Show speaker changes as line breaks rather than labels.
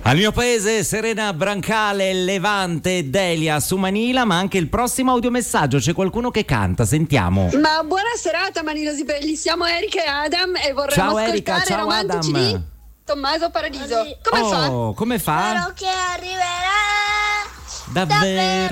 Al mio paese, Serena Brancale, Levante, Delia su Manila, ma anche il prossimo audiomessaggio. C'è qualcuno che canta, sentiamo.
Ma buona serata Manilo Sibelli, siamo Erika e Adam e vorremmo
Ciao Erika,
ascoltare
ciao
Romantici
Adam.
di Tommaso Paradiso. Come fa?
Come fa?
Spero che arriverà
Davvero?